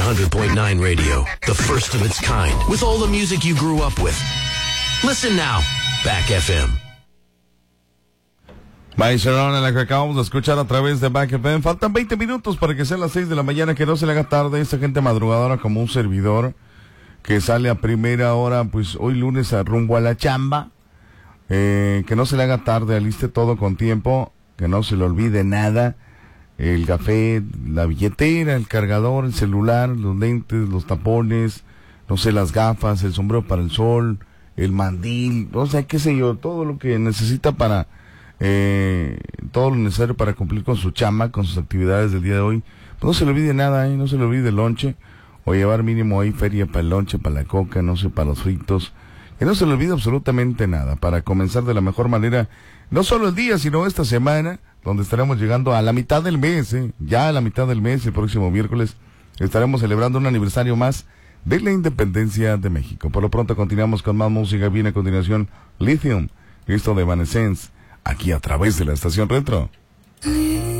100.9 Radio, the first of its kind, with all the music you grew up with. Listen now, Back FM. By Sharon, la que acabamos de escuchar a través de Back FM. Faltan 20 minutos para que sean las 6 de la mañana, que no se le haga tarde. Esta gente madrugadora como un servidor que sale a primera hora, pues hoy lunes a rumbo a la chamba. Que no se le haga tarde, aliste todo con tiempo, que no se le olvide nada. El café, la billetera, el cargador, el celular, los lentes, los tapones, no sé, las gafas, el sombrero para el sol, el mandil, o sea, qué sé yo, todo lo que necesita para, todo lo necesario para cumplir con su chamba, con sus actividades del día de hoy. Pues no se le olvide nada, no se le olvide el lonche, o llevar mínimo ahí feria para el lonche, para la coca, no sé, para los fritos. Que no se le olvide absolutamente nada, para comenzar de la mejor manera, no solo el día, sino esta semana, donde estaremos llegando a la mitad del mes, ya a la mitad del mes, el próximo miércoles, estaremos celebrando un aniversario más de la independencia de México. Por lo pronto continuamos con más música. Viene a continuación Lithium, esto de Evanescence, aquí a través de la estación Retro.